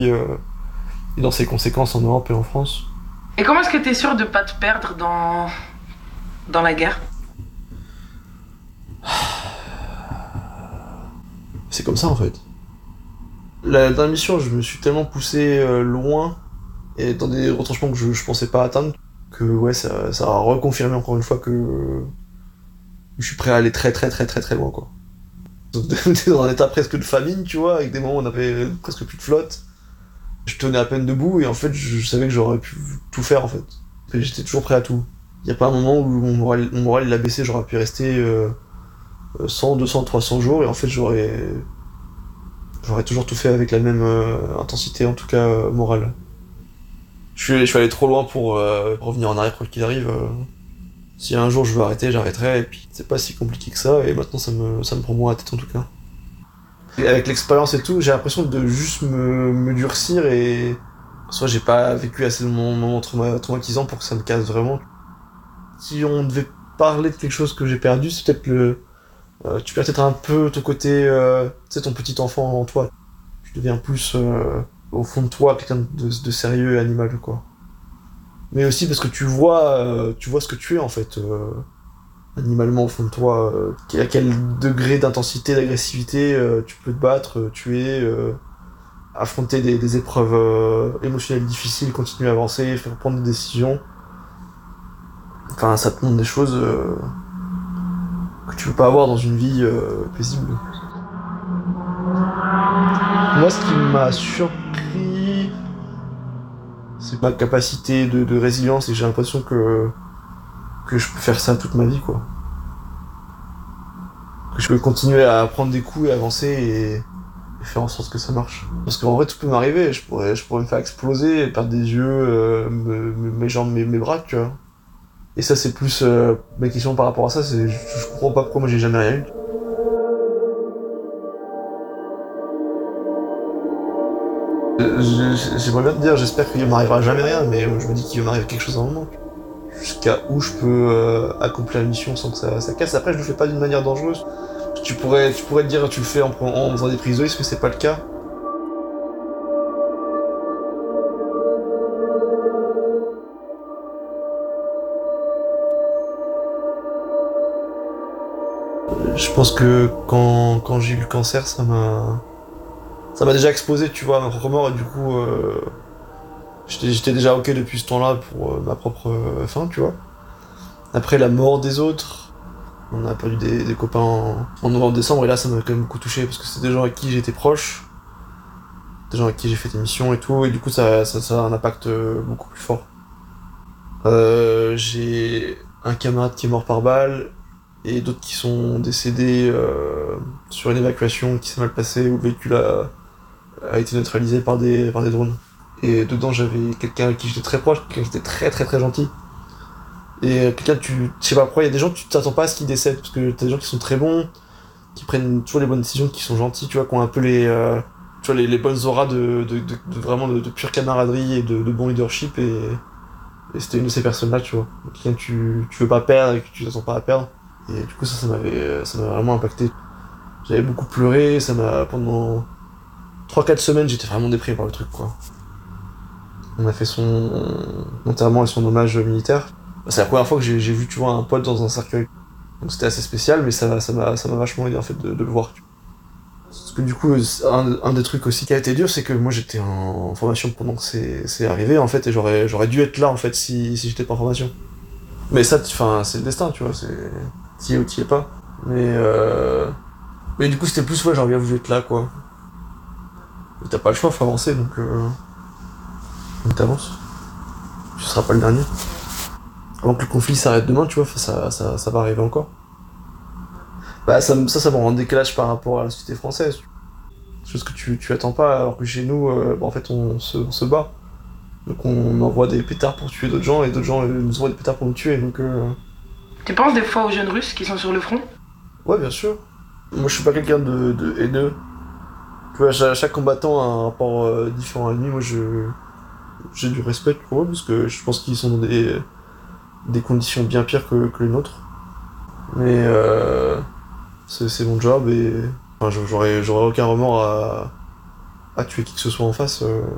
et dans ses conséquences en Europe et en France. Et comment est-ce que t'es sûr de pas te perdre dans la guerre? C'est comme ça en fait. La dernière mission, je me suis tellement poussé loin et dans des retranchements que je pensais pas atteindre que ouais, ça a reconfirmé encore une fois que je suis prêt à aller très très très très très loin quoi. T'es dans un état presque de famine, tu vois, avec des moments où on avait presque plus de flotte. Je tenais à peine debout et en fait je savais que j'aurais pu tout faire en fait. Et j'étais toujours prêt à tout. Il y a pas un moment où mon moral il a baissé, j'aurais pu rester 100, 200, 300 jours et en fait j'aurais toujours tout fait avec la même intensité, en tout cas morale. Je suis allé trop loin pour revenir en arrière quoi qu'il arrive. Si un jour je veux arrêter, j'arrêterai, et puis c'est pas si compliqué que ça, et maintenant ça me prend moins la tête en tout cas. Et avec l'expérience et tout, j'ai l'impression de juste me durcir, et soit j'ai pas vécu assez de moments traumatisants pour que ça me casse vraiment. Si on devait parler de quelque chose que j'ai perdu, c'est peut-être tu perds peut-être un peu ton côté, tu sais, ton petit enfant en toi. Tu deviens plus, au fond de toi, quelqu'un de sérieux et animal, quoi. Mais aussi parce que tu vois ce que tu es, en fait, animalement, au fond de toi. À quel degré d'intensité, d'agressivité tu peux te battre, tuer, affronter des épreuves émotionnelles difficiles, continuer à avancer, faire prendre des décisions. Enfin, ça te montre des choses que tu peux pas avoir dans une vie paisible. Moi, ce qui m'a surpris, c'est ma capacité de résilience et j'ai l'impression que je peux faire ça toute ma vie, quoi. Que je peux continuer à prendre des coups et avancer et faire en sorte que ça marche. Parce qu'en vrai, tout peut m'arriver. Je pourrais me faire exploser, perdre des yeux, mes jambes, mes bras, tu vois. Et ça, c'est plus ma question par rapport à ça, c'est je comprends pas pourquoi moi j'ai jamais rien eu. J'aimerais bien te dire, j'espère qu'il m'arrivera jamais rien, mais je me dis qu'il va m'arriver quelque chose à un moment. Jusqu'à où je peux accomplir la mission sans que ça casse. Après, je le fais pas d'une manière dangereuse. Tu pourrais te dire, tu le fais en faisant des prises de risque, mais c'est pas le cas. Je pense que quand j'ai eu le cancer, ça m'a déjà exposé, tu vois, à ma propre mort, et du coup, j'étais déjà ok depuis ce temps-là pour ma propre fin, tu vois. Après la mort des autres, on a perdu des copains en novembre-décembre, et là, ça m'a quand même beaucoup touché, parce que c'est des gens avec qui j'étais proche, des gens avec qui j'ai fait des missions et tout, et du coup, ça a un impact beaucoup plus fort. J'ai un camarade qui est mort par balle, et d'autres qui sont décédés sur une évacuation qui s'est mal passée, où le véhicule a été neutralisé par des drones. Et dedans, j'avais quelqu'un avec qui j'étais très proche, quelqu'un qui était très très très gentil. Et quelqu'un, je sais pas pourquoi, il y a des gens, tu t'attends pas à ce qu'ils décèdent, parce que t'as des gens qui sont très bons, qui prennent toujours les bonnes décisions, qui sont gentils, tu vois, qui ont un peu tu vois, les bonnes auras vraiment de pure camaraderie et de bon leadership, et c'était une de ces personnes-là, tu vois. Quelqu'un que tu veux pas perdre et que tu t'attends pas à perdre. Et du coup, ça m'a vraiment impacté. J'avais beaucoup pleuré, pendant 3 4 semaines, j'étais vraiment déprimé par le truc, quoi. On a fait son enterrement et son hommage militaire. C'est la première fois que j'ai vu, tu vois, un pote dans un cercueil. Donc c'était assez spécial, mais ça m'a vachement aidé, en fait, de le voir. Parce que du coup, un des trucs aussi qui a été dur, c'est que moi j'étais en formation pendant que c'est arrivé, en fait, et j'aurais dû être là, en fait, si j'étais pas en formation. Mais ça, enfin, c'est le destin, tu vois, t'y es ou t'y es pas. Mais du coup, c'était plus, ouais, j'aurais bien voulu être là, quoi. Mais t'as pas le choix, faut avancer, donc t'avances. Tu seras pas le dernier. Avant que le conflit s'arrête demain, tu vois, ça va arriver encore. Bah, ça me rend en décalage par rapport à la société française. Chose que tu attends pas, alors que chez nous, bah, en fait, on se bat. Donc on envoie des pétards pour tuer d'autres gens, et d'autres gens nous envoient des pétards pour nous tuer, donc Tu penses des fois aux jeunes Russes qui sont sur le front? ouais, bien sûr. Moi, je suis pas quelqu'un de haineux. Tu vois, chaque combattant a un rapport différent à lui. Moi, j'ai du respect pour eux, parce que je pense qu'ils sont dans des conditions bien pires que les nôtres. Mais c'est mon job, et enfin, j'aurais aucun remords à tuer qui que ce soit en face.